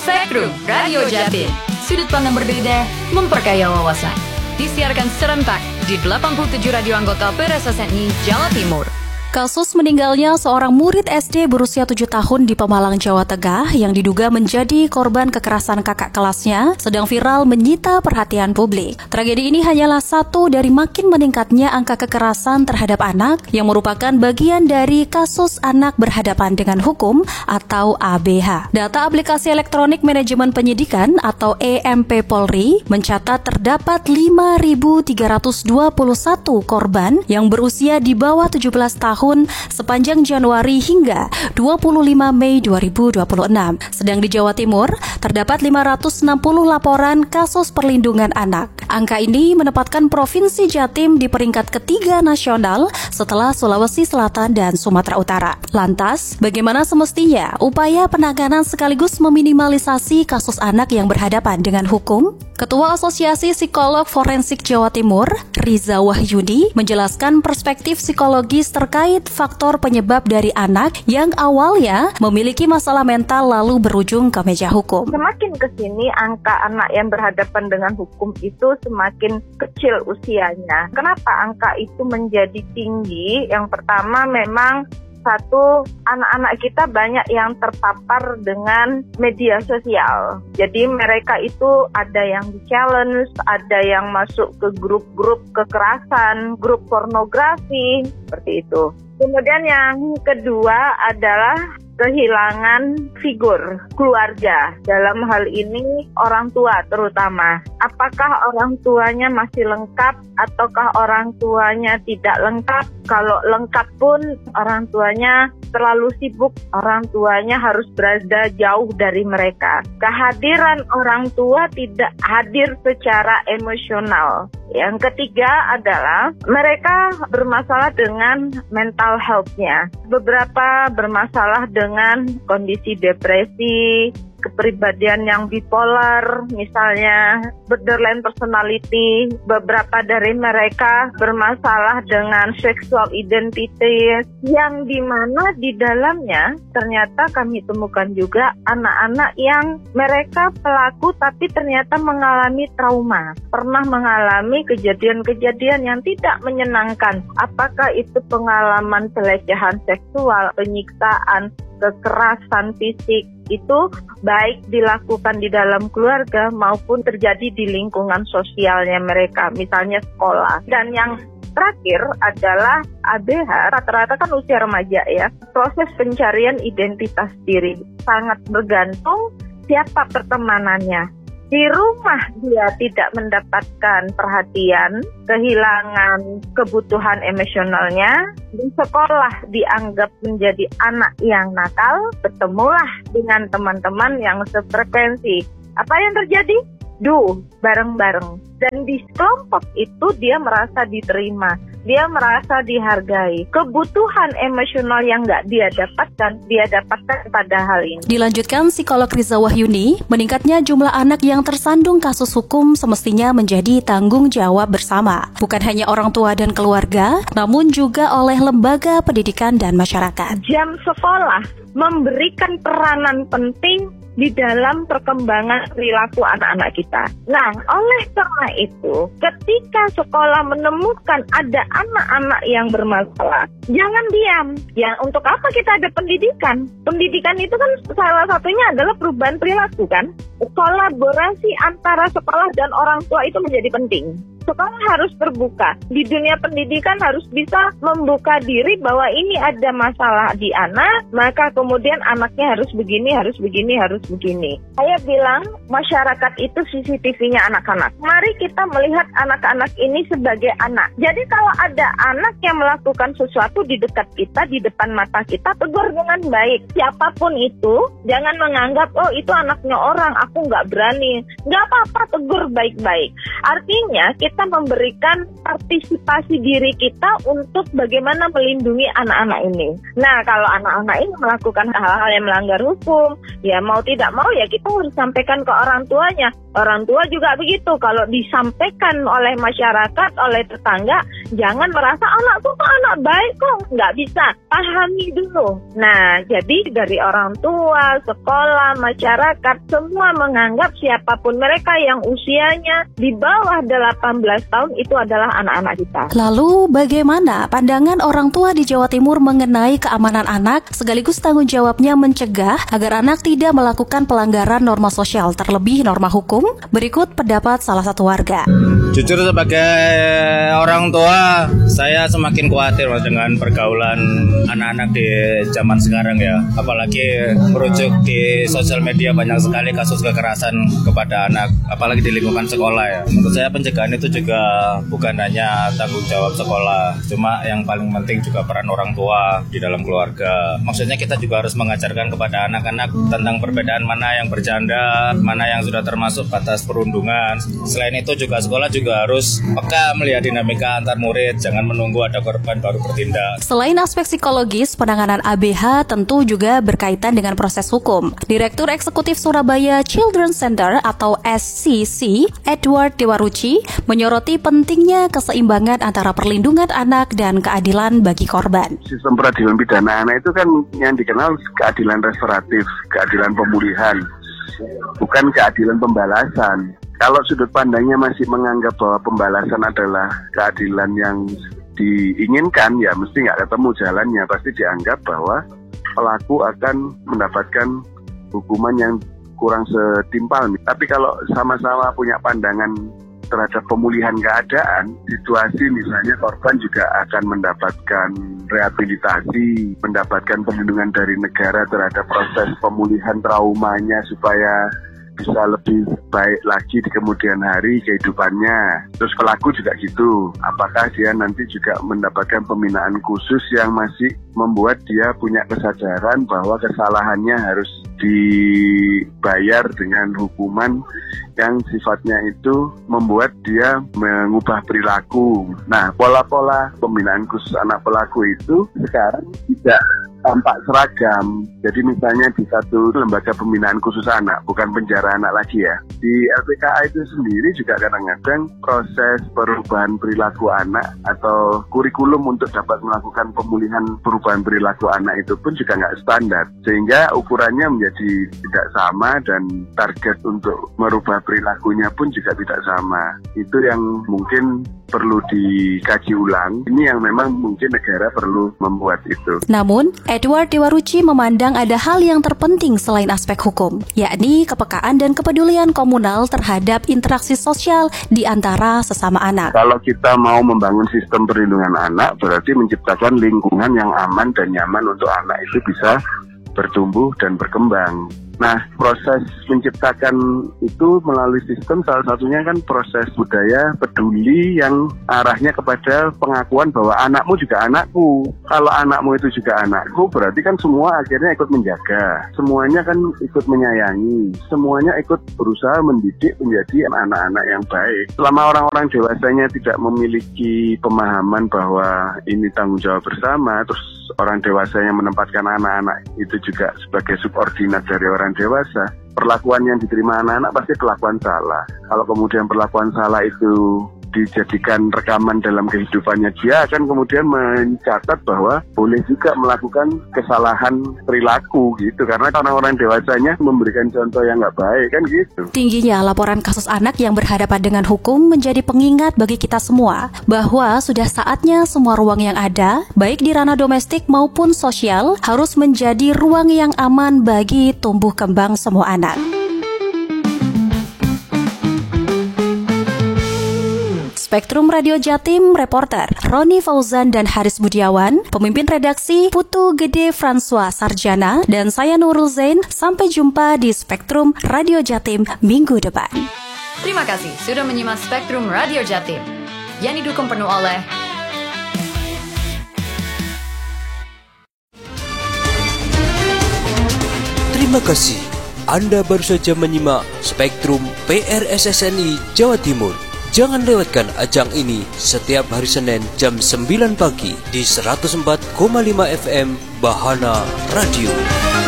Spektrum Radio Jatim. Sudut pandang berbeda, memperkaya wawasan. Disiarkan serentak di 87 radio anggota PRSSNI Jawa Timur. Kasus meninggalnya seorang murid SD berusia 7 tahun di Pemalang, Jawa Tengah yang diduga menjadi korban kekerasan kakak kelasnya sedang viral menyita perhatian publik. Tragedi ini hanyalah satu dari makin meningkatnya angka kekerasan terhadap anak yang merupakan bagian dari kasus anak berhadapan dengan hukum atau ABH. Data aplikasi elektronik manajemen penyidikan atau EMP Polri mencatat terdapat 5.321 korban yang berusia di bawah 17 tahun sepanjang Januari hingga 25 Mei 2026. Sedang di Jawa Timur, terdapat 560 laporan kasus perlindungan anak. Angka ini menempatkan Provinsi Jatim di peringkat ketiga nasional setelah Sulawesi Selatan dan Sumatera Utara. Lantas, bagaimana semestinya upaya penanganan sekaligus meminimalisasi kasus anak yang berhadapan dengan hukum? Ketua Asosiasi Psikolog Forensik Jawa Timur, Riza Wahyudi, menjelaskan perspektif psikologis terkait faktor penyebab dari anak yang awalnya memiliki masalah mental lalu berujung ke meja hukum. Semakin ke sini, angka anak yang berhadapan dengan hukum itu semakin kecil usianya. Kenapa angka itu menjadi tinggi? Yang pertama memang satu, anak-anak kita banyak yang terpapar dengan media sosial. Jadi mereka itu ada yang di-challenge, ada yang masuk ke grup-grup kekerasan, grup pornografi, seperti itu. Kemudian yang kedua adalah kehilangan figur keluarga. Dalam hal ini orang tua terutama. Apakah orang tuanya masih lengkap ataukah orang tuanya tidak lengkap? Kalau lengkap pun orang tuanya terlalu sibuk, orang tuanya harus berada jauh dari mereka. Kehadiran orang tua tidak hadir secara emosional. Yang ketiga adalah mereka bermasalah dengan mental health-nya. Beberapa bermasalah dengan kondisi depresi, kepribadian yang bipolar, misalnya borderline personality. Beberapa dari mereka bermasalah dengan sexual identity, yang dimana di dalamnya ternyata kami temukan juga anak-anak yang mereka pelaku tapi ternyata mengalami trauma, pernah mengalami kejadian-kejadian yang tidak menyenangkan. Apakah itu pengalaman pelecehan seksual, penyiksaan, kekerasan fisik, itu baik dilakukan di dalam keluarga maupun terjadi di lingkungan sosialnya mereka, misalnya sekolah. Dan yang terakhir adalah ABH, rata-rata kan usia remaja ya. Proses pencarian identitas diri sangat bergantung siapa pertemanannya. Di rumah dia tidak mendapatkan perhatian, kehilangan kebutuhan emosionalnya. Di sekolah dianggap menjadi anak yang nakal, bertemulah dengan teman-teman yang sefrekuensi. Apa yang terjadi? Bareng-bareng. Dan di kelompok itu dia merasa diterima, dia merasa dihargai. Kebutuhan emosional yang nggak dia dapatkan pada hal ini. Dilanjutkan psikolog Riza Wahyuni, meningkatnya jumlah anak yang tersandung kasus hukum semestinya menjadi tanggung jawab bersama. Bukan hanya orang tua dan keluarga, namun juga oleh lembaga pendidikan dan masyarakat. Jam sekolah memberikan peranan penting di dalam perkembangan perilaku anak-anak kita. Nah, oleh karena itu, ketika sekolah menemukan ada anak-anak yang bermasalah, jangan diam. Ya, untuk apa kita ada pendidikan? Pendidikan itu kan salah satunya adalah perubahan perilaku kan? Kolaborasi antara sekolah dan orang tua itu menjadi penting. Sekolah harus terbuka. Di dunia pendidikan harus bisa membuka diri bahwa ini ada masalah di anak, maka kemudian anaknya harus begini, harus begini, harus begini. Saya bilang masyarakat itu CCTV-nya anak-anak. Mari kita melihat anak-anak ini sebagai anak. Jadi kalau ada anak yang melakukan sesuatu di dekat kita, di depan mata kita, tegur dengan baik. Siapapun itu, jangan menganggap, oh itu anaknya orang, aku nggak berani. Nggak apa-apa, tegur baik-baik. Artinya kita memberikan partisipasi diri kita untuk bagaimana melindungi anak-anak ini. Nah, kalau anak-anak ini melakukan hal-hal yang melanggar hukum, ya mau tidak mau ya kita harus sampaikan ke orang tuanya. Orang tua juga begitu, kalau disampaikan oleh masyarakat, oleh tetangga, jangan merasa anakku kok anak baik kok, nggak bisa, pahami dulu. Nah, jadi dari orang tua, sekolah, masyarakat, semua menganggap siapapun mereka yang usianya di bawah 18 tahun itu adalah anak-anak kita. Lalu bagaimana pandangan orang tua di Jawa Timur mengenai keamanan anak sekaligus tanggung jawabnya mencegah agar anak tidak melakukan pelanggaran norma sosial, terlebih norma hukum? Berikut pendapat salah satu warga. Jujur sebagai orang tua, saya semakin khawatir dengan pergaulan anak-anak di zaman sekarang ya. Apalagi merujuk di sosial media banyak sekali kasus kekerasan kepada anak, apalagi di lingkungan sekolah ya. Menurut saya pencegahan itu juga bukan hanya tanggung jawab sekolah, cuma yang paling penting juga peran orang tua di dalam keluarga. Maksudnya kita juga harus mengajarkan kepada anak-anak tentang perbedaan mana yang bercanda, mana yang sudah termasuk batas perundungan. Selain itu juga sekolah juga harus peka melihat dinamika antar murid, jangan menunggu ada korban baru bertindak. Selain aspek psikologis, penanganan ABH tentu juga berkaitan dengan proses hukum. Direktur Eksekutif Surabaya Children's Center atau SCC, Edward Dewaruchi, menyoroti pentingnya keseimbangan antara perlindungan anak dan keadilan bagi korban. Sistem peradilan pidana anak itu kan yang dikenal keadilan restoratif, keadilan pemulihan, bukan keadilan pembalasan. Kalau sudut pandangnya masih menganggap bahwa pembalasan adalah keadilan yang diinginkan, ya mesti nggak ketemu jalannya. Pasti dianggap bahwa pelaku akan mendapatkan hukuman yang kurang setimpal. Tapi kalau sama-sama punya pandangan terhadap pemulihan keadaan, situasi misalnya korban juga akan mendapatkan rehabilitasi, mendapatkan perlindungan dari negara terhadap proses pemulihan traumanya supaya bisa lebih baik lagi di kemudian hari kehidupannya. Terus pelaku juga gitu. Apakah dia nanti juga mendapatkan pembinaan khusus yang masih membuat dia punya kesadaran bahwa kesalahannya harus dibayar dengan hukuman yang sifatnya itu membuat dia mengubah perilaku. Nah, pola-pola pembinaan khusus anak pelaku itu sekarang tidak tampak seragam. Jadi misalnya di satu lembaga pembinaan khusus anak, bukan penjara anak lagi ya. Di LPKA itu sendiri juga kadang-kadang proses perubahan perilaku anak atau kurikulum untuk dapat melakukan pemulihan perubahan perilaku anak itu pun juga nggak standar. Sehingga ukurannya menjadi tidak sama dan target untuk merubah perilakunya pun juga tidak sama. Itu yang mungkin perlu dikaji ulang. Ini yang memang mungkin negara perlu membuat itu. Namun, Edward Dewaruchi memandang ada hal yang terpenting selain aspek hukum, yakni kepekaan dan kepedulian komunal terhadap interaksi sosial di antara sesama anak. Kalau kita mau membangun sistem perlindungan anak, berarti menciptakan lingkungan yang aman dan nyaman untuk anak itu bisa bertumbuh dan berkembang. Nah, proses menciptakan itu melalui sistem salah satunya kan proses budaya peduli yang arahnya kepada pengakuan bahwa anakmu juga anakku. Kalau anakmu itu juga anakku, berarti kan semua akhirnya ikut menjaga. Semuanya kan ikut menyayangi. Semuanya ikut berusaha mendidik menjadi anak-anak yang baik. Selama orang-orang dewasanya tidak memiliki pemahaman bahwa ini tanggung jawab bersama, terus orang dewasa yang menempatkan anak-anak itu juga sebagai subordinat dari orang dewasa, perlakuan yang diterima anak-anak pasti perlakuan salah. Kalau kemudian perlakuan salah itu dijadikan rekaman dalam kehidupannya, dia akan kemudian mencatat bahwa boleh juga melakukan kesalahan perilaku gitu, karena orang-orang dewasanya memberikan contoh yang nggak baik kan gitu. Tingginya laporan kasus anak yang berhadapan dengan hukum menjadi pengingat bagi kita semua bahwa sudah saatnya semua ruang yang ada, baik di ranah domestik maupun sosial, harus menjadi ruang yang aman bagi tumbuh kembang semua anak. Spektrum Radio Jatim, reporter Roni Fauzan dan Haris Budiawan, pemimpin redaksi Putu Gede François Sarjana, dan saya Nurul Zain. Sampai jumpa di Spektrum Radio Jatim minggu depan. Terima kasih sudah menyimak Spektrum Radio Jatim yang didukung penuh oleh Terima kasih. Anda baru saja menyimak Spektrum PRSSNI Jawa Timur. Jangan lewatkan ajang ini setiap hari Senin jam 9 pagi di 104,5 FM Bahana Radio.